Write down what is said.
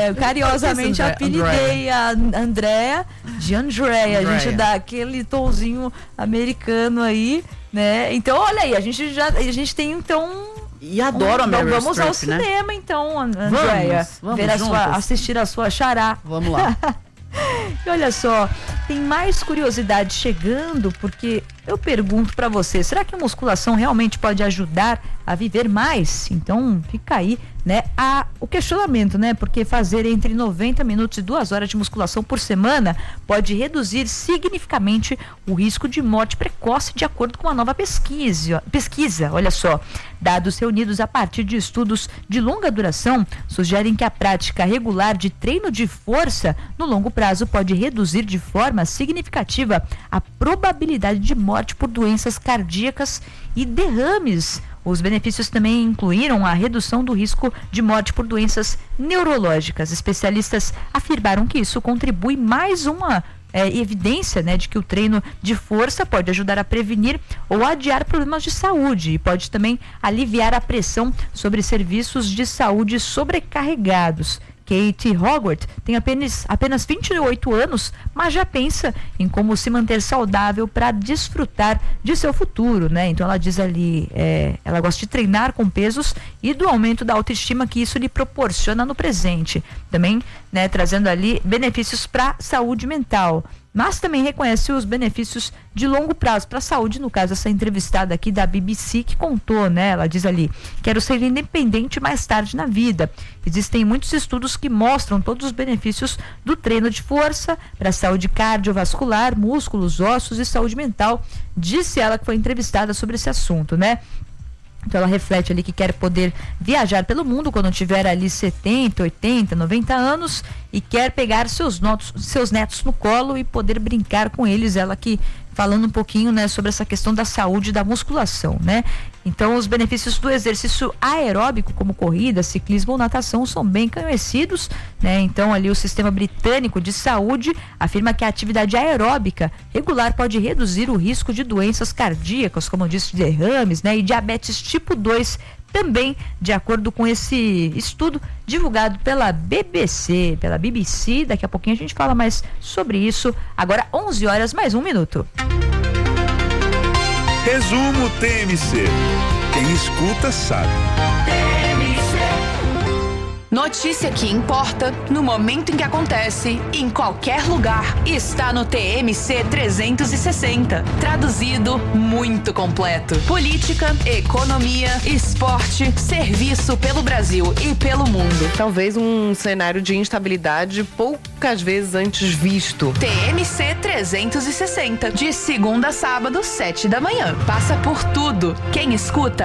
carinhosamente apelidei a Andréa de Andréa. A gente dá aquele tomzinho americano aí, né? Então, olha aí, a gente tem então... E adoro a Meryl Vamos Streep, ao cinema, então, Andréa. Vamos ver juntas. assistir a sua xará. Vamos lá. E olha só, tem mais curiosidade chegando, porque eu pergunto pra você, será que a musculação realmente pode ajudar a viver mais? Então fica aí, né, o questionamento, né? Porque fazer entre 90 minutos e 2 horas de musculação por semana pode reduzir significativamente o risco de morte precoce, de acordo com uma nova pesquisa. Olha só, dados reunidos a partir de estudos de longa duração sugerem que a prática regular de treino de força no longo prazo pode reduzir de forma significativa a probabilidade de morte por doenças cardíacas e derrames. Os benefícios também incluíram a redução do risco de morte por doenças neurológicas. Especialistas afirmaram que isso contribui mais uma evidência, né, de que o treino de força pode ajudar a prevenir ou adiar problemas de saúde e pode também aliviar a pressão sobre serviços de saúde sobrecarregados. Kate Hogwarts tem apenas 28 anos, mas já pensa em como se manter saudável para desfrutar de seu futuro, né? Então ela diz ali, ela gosta de treinar com pesos e do aumento da autoestima que isso lhe proporciona no presente. Também, né, trazendo ali benefícios para a saúde mental. Mas também reconhece os benefícios de longo prazo para a saúde, no caso essa entrevistada aqui da BBC que contou, né? Ela diz ali, quero ser independente mais tarde na vida. Existem muitos estudos que mostram todos os benefícios do treino de força para a saúde cardiovascular, músculos, ossos e saúde mental, disse ela que foi entrevistada sobre esse assunto, né? Então ela reflete ali que quer poder viajar pelo mundo quando tiver ali 70, 80, 90 anos e quer pegar seus netos no colo e poder brincar com eles. Ela que falando um pouquinho, né, sobre essa questão da saúde e da musculação, né? Então os benefícios do exercício aeróbico, como corrida, ciclismo ou natação, são bem conhecidos, né? Então ali o Sistema Britânico de Saúde afirma que a atividade aeróbica regular pode reduzir o risco de doenças cardíacas, como eu disse, derrames, né? E diabetes tipo 2 também, de acordo com esse estudo divulgado pela BBC. Daqui a pouquinho a gente fala mais sobre isso. Agora 11 horas mais 1 minuto. Resumo TMC. Quem escuta sabe. Notícia que importa no momento em que acontece, em qualquer lugar, está no TMC 360. Traduzido, muito completo. Política, economia, esporte, serviço pelo Brasil e pelo mundo. Talvez um cenário de instabilidade poucas vezes antes visto. TMC 360, de segunda a sábado, 7 da manhã. Passa por tudo. Quem escuta